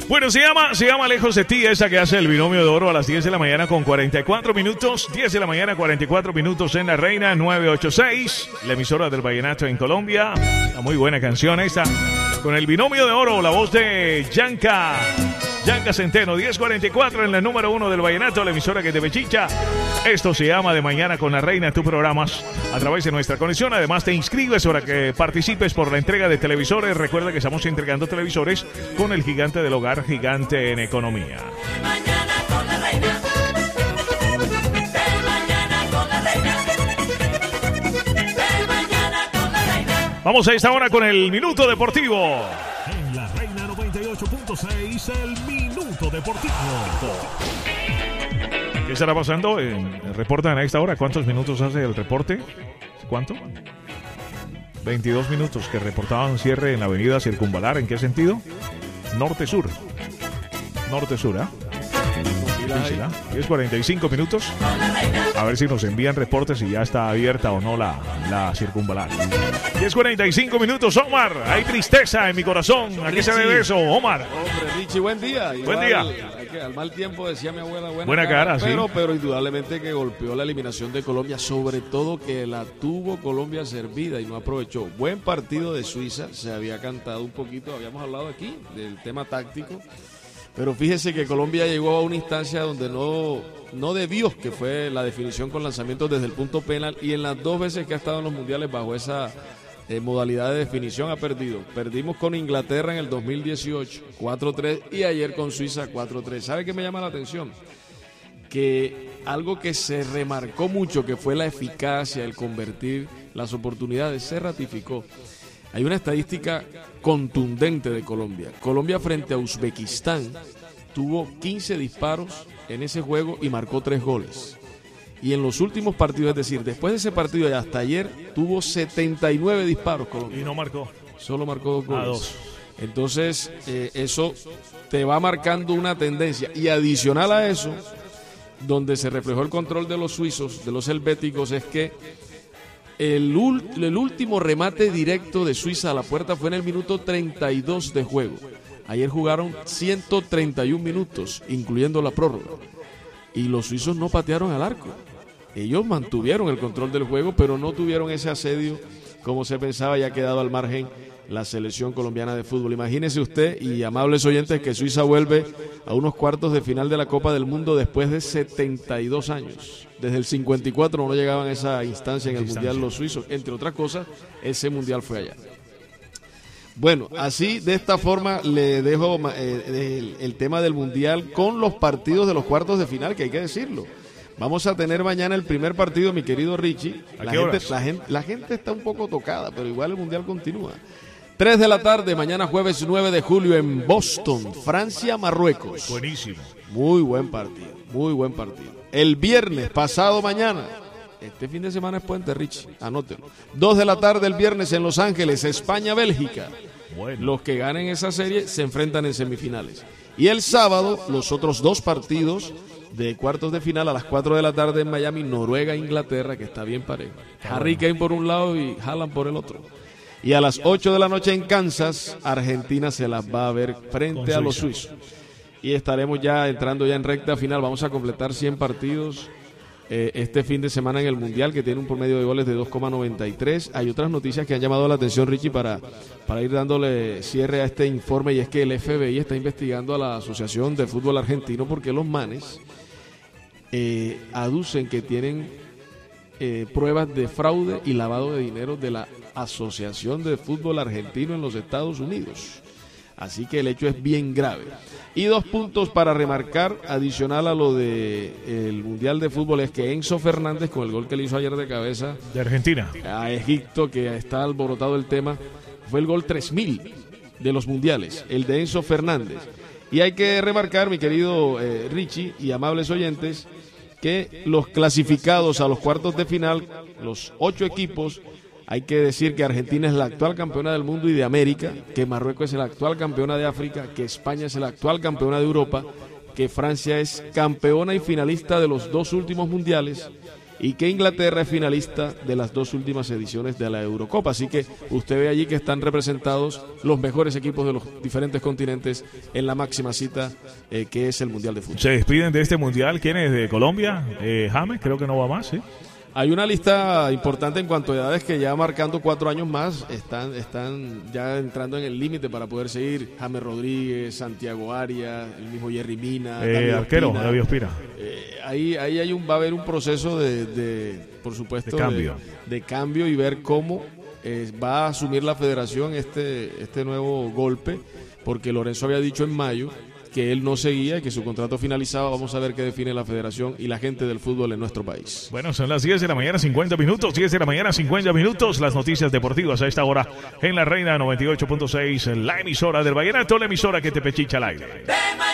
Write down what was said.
Bueno, se llama Lejos de ti, esa que hace el binomio de oro a las 10 de la mañana con 44 minutos. 10 de la mañana, 44 minutos en La Reina 986, la emisora del vallenato en Colombia. Una muy buena canción esta, con el binomio de oro, la voz de Yanka Centeno. 10:44 en la número 1 del vallenato, la emisora que te bechicha. Esto se llama De Mañana con La Reina, tu programas a través de nuestra conexión. Además te inscribes para que participes por la entrega de televisores. Recuerda que estamos entregando televisores con el gigante del hogar, Gigante en Economía. De mañana con la reina. De mañana con la reina. De mañana con la reina. Vamos a esta hora con el Minuto Deportivo. En La Reina 98.6, el Minuto Deportivo. ¿Qué estará pasando? Reportan a esta hora. ¿Cuántos minutos hace el reporte? ¿Cuánto? 22 minutos que reportaban cierre en la avenida Circunvalar. ¿En qué sentido? Norte-sur. Norte-sur, ¿ah? Difícil, ¿ah? 10:45 minutos. A ver si nos envían reportes si ya está abierta o no la Circunvalar. 10:45 minutos, Omar. Hay tristeza en mi corazón. ¿A qué se debe eso, Omar? Hombre, Richie, buen día. Buen día. Al mal tiempo, decía mi abuela, buena cara, sí. Pero indudablemente que golpeó la eliminación de Colombia, sobre todo que la tuvo Colombia servida y no aprovechó. Buen partido de Suiza, se había cantado un poquito, habíamos hablado aquí del tema táctico, pero fíjese que Colombia llegó a una instancia donde no debió, que fue la definición con lanzamientos desde el punto penal, y en las dos veces que ha estado en los mundiales bajo esa modalidad de definición ha perdido. Perdimos con Inglaterra en el 2018, 4-3, y ayer con Suiza, 4-3. ¿Sabe qué me llama la atención? Que algo que se remarcó mucho, que fue la eficacia, el convertir las oportunidades, se ratificó. Hay una estadística contundente de Colombia. Colombia frente a Uzbekistán tuvo 15 disparos en ese juego y marcó 3 goles. Y en los últimos partidos, es decir, después de ese partido y hasta ayer, tuvo 79 disparos Colombia. Y no marcó. Solo marcó 2 goles. 2. Entonces, eso te va marcando una tendencia. Y adicional a eso, donde se reflejó el control de los suizos, de los helvéticos, es que el último remate directo de Suiza a la puerta fue en el minuto 32 de juego. Ayer jugaron 131 minutos, incluyendo la prórroga. Y los suizos no patearon al arco. Ellos mantuvieron el control del juego, pero no tuvieron ese asedio como se pensaba, y ha quedado al margen la selección colombiana de fútbol. Imagínese usted, y amables oyentes, que Suiza vuelve a unos cuartos de final de la Copa del Mundo después de 72 años. Desde el 54 no llegaban a esa instancia en el Mundial los suizos. Entre otras cosas, ese Mundial fue allá. Bueno, así, de esta forma, le dejo el tema del Mundial con los partidos de los cuartos de final, que hay que decirlo. Vamos a tener mañana el primer partido, mi querido Richie. La gente está un poco tocada, pero igual el Mundial continúa. 3 de la tarde, mañana jueves 9 de julio en Boston, Francia, Marruecos. Buenísimo. Muy buen partido, muy buen partido. El viernes, pasado mañana. Este fin de semana es puente, Richie, anótelo. 2 de la tarde el viernes en Los Ángeles, España, Bélgica. Bueno. Los que ganen esa serie se enfrentan en semifinales. Y el sábado, los otros 2 partidos de cuartos de final a las 4 de la tarde en Miami, Noruega, Inglaterra, que está bien parejo. Harry Kane por un lado y Haaland por el otro. Y a las 8 de la noche en Kansas, Argentina se las va a ver frente a los suizos. Y estaremos ya entrando ya en recta final. Vamos a completar 100 partidos este fin de semana en el Mundial, que tiene un promedio de goles de 2,93. Hay otras noticias que han llamado la atención, Richie, para ir dándole cierre a este informe, y es que el FBI está investigando a la Asociación de Fútbol Argentino porque los manes aducen que tienen pruebas de fraude y lavado de dinero de la Asociación de Fútbol Argentino en los Estados Unidos. Así que el hecho es bien grave. Y 2 puntos para remarcar, adicional a lo del Mundial de Fútbol, es que Enzo Fernández, con el gol que le hizo ayer de cabeza de Argentina a Egipto, que está alborotado el tema, fue el gol 3000 de los mundiales, el de Enzo Fernández. Y hay que remarcar, mi querido Richie y amables oyentes, que los clasificados a los cuartos de final, los 8 equipos, hay que decir que Argentina es la actual campeona del mundo y de América, que Marruecos es la actual campeona de África, que España es la actual campeona de Europa, que Francia es campeona y finalista de los 2 últimos mundiales, y que Inglaterra es finalista de las 2 últimas ediciones de la Eurocopa. Así que usted ve allí que están representados los mejores equipos de los diferentes continentes en la máxima cita que es el Mundial de Fútbol. Se despiden de este Mundial. ¿Quiénes de Colombia? James, creo que no va más, ¿sí? Hay una lista importante en cuanto a edades que ya marcando 4 años más están ya entrando en el límite para poder seguir. James Rodríguez, Santiago Arias, el mismo Jerry Mina, arquero, David Ospina. Ahí va a haber un proceso por supuesto, de cambio y ver cómo va a asumir la federación este nuevo golpe, porque Lorenzo había dicho en mayo que él no seguía y que su contrato finalizaba. Vamos a ver qué define la federación y la gente del fútbol en nuestro país. Bueno, son las 10 de la mañana, 50 minutos. 10 de la mañana, 50 minutos. Las noticias deportivas a esta hora en la Reina 98.6, la emisora del Vallenato, la emisora que te pechicha al aire.